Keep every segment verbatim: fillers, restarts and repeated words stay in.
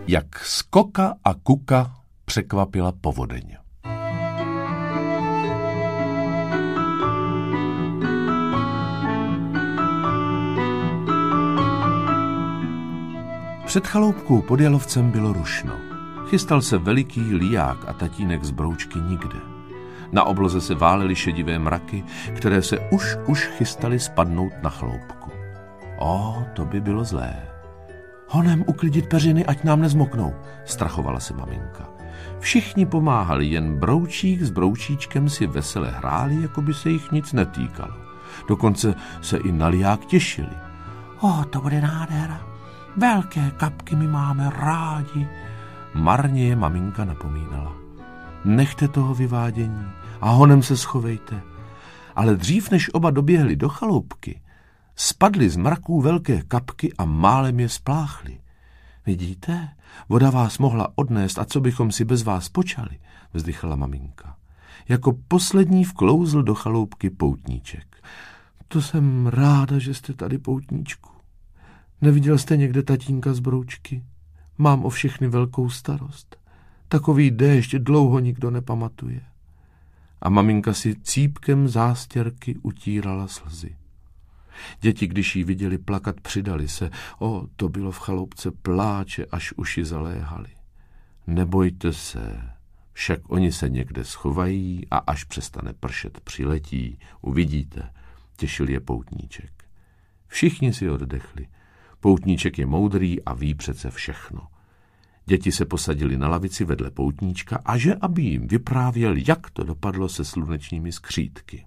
Jak Skoka a Kuka překvapila povodeň. Před chaloupkou pod Jalovcem bylo rušno. Chystal se veliký liják a tatínek z Broučky nikde. Na obloze se válely šedivé mraky, které se už už chystaly spadnout na chaloupku. O, to by bylo zlé. Honem uklidit peřiny, ať nám nezmoknou, strachovala se maminka. Všichni pomáhali, jen Broučík s Broučíčkem si vesele hráli, jako by se jich nic netýkalo. Dokonce se i na liják těšili. O, to bude nádhera. Velké kapky my máme rádi. Marně je maminka napomínala. Nechte toho vyvádění a honem se schovejte. Ale dřív, než oba doběhli do chaloupky, spadly z mraků velké kapky a málem je spláchly. Vidíte, voda vás mohla odnést a co bychom si bez vás počali, vzdychala maminka. Jako poslední vklouzl do chaloupky Poutníček. To jsem ráda, že jste tady, Poutníčku. Neviděl jste někde tatínka z Broučky? Mám o všechny velkou starost. Takový déšť dlouho nikdo nepamatuje. A maminka si cípkem zástěrky utírala slzy. Děti, když jí viděli plakat, přidali se. O, to bylo v chaloupce pláče, až uši zaléhaly. Nebojte se, však oni se někde schovají a až přestane pršet, přiletí, uvidíte, těšil je Poutníček. Všichni si oddechli. Poutníček je moudrý a ví přece všechno. Děti se posadili na lavici vedle Poutníčka a že aby jim vyprávěl, jak to dopadlo se slunečními skřítky.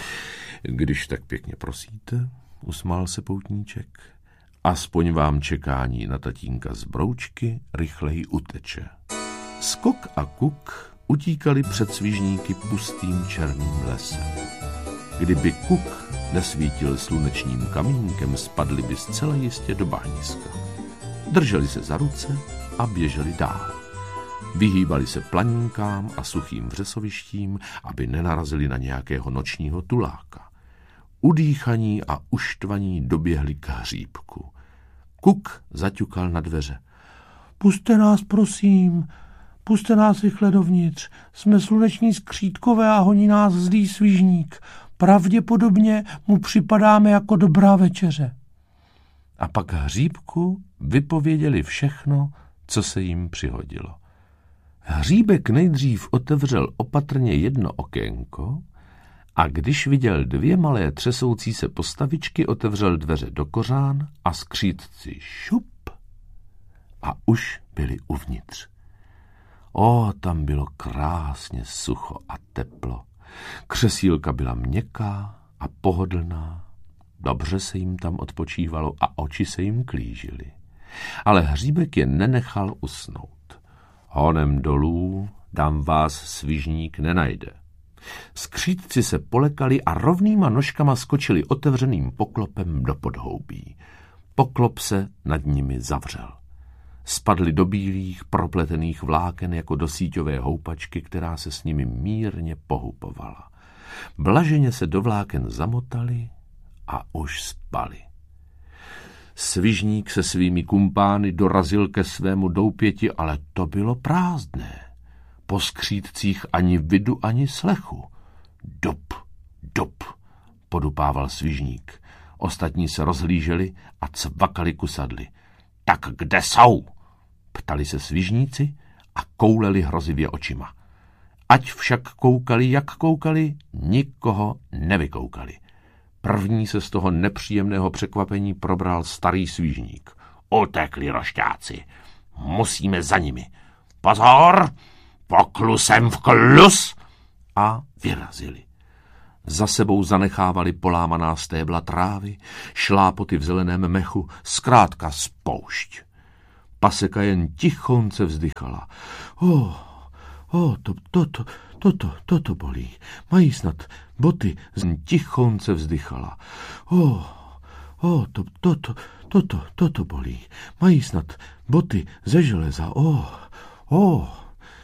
Když tak pěkně prosíte, usmál se Poutníček, aspoň vám čekání na tatínka z Broučky rychleji uteče. Skok a Kuk utíkali před svižníky pustým černým lesem. Kdyby Kuk nesvítil slunečním kamínkem, spadli by zcela jistě do bahniska. Drželi se za ruce a běželi dál. Vyhýbali se planínkám a suchým vřesovištím, aby nenarazili na nějakého nočního tuláka. Udýchaní a uštvaní doběhli k hříbku. Kuk zaťukal na dveře. Puste nás, prosím, puste nás rychle dovnitř. Jsme sluneční skřítkové a honí nás zlý svižník. Pravděpodobně mu připadáme jako dobrá večeře. A pak hříbku vypověděli všechno, co se jim přihodilo. Hříbek nejdřív otevřel opatrně jedno okénko a když viděl dvě malé třesoucí se postavičky, otevřel dveře do kořán a skřítci šup a už byli uvnitř. O, tam bylo krásně sucho a teplo. Křesílka byla měkká a pohodlná. Dobře se jim tam odpočívalo a oči se jim klížily. Ale hříbek je nenechal usnout. Honem dolů, dám vás svižník nenajde. Skřítci se polekali a rovnýma nožkama skočili otevřeným poklopem do podhoubí. Poklop se nad nimi zavřel. Spadli do bílých, propletených vláken jako do síťové houpačky, která se s nimi mírně pohupovala. Blaženě se do vláken zamotali a už spali. Svižník se svými kumpány dorazil ke svému doupěti, ale to bylo prázdné. Po skřítcích ani vidu, ani slechu. Dup, dup, podupával svižník. Ostatní se rozhlíželi a cvakali kusadly. Tak kde jsou? Ptali se svižníci a kouleli hrozivě očima. Ať však koukali, jak koukali, nikoho nevykoukali. První se z toho nepříjemného překvapení probral starý svížník. Utekli rošťáci. Musíme za nimi. Pozor! Poklusem vklus! A vyrazili. Za sebou zanechávali polámaná stébla trávy, šlápoty v zeleném mechu, zkrátka spoušť. Paseka jen tichonce vzdychala. Oh, oh, to, to, to, toto, toto bolí. Mají snad boty, tichonce vzdychala. Oh, oh, to, toto, toto, toto bolí. Mají snad boty ze železa. Oh, oh.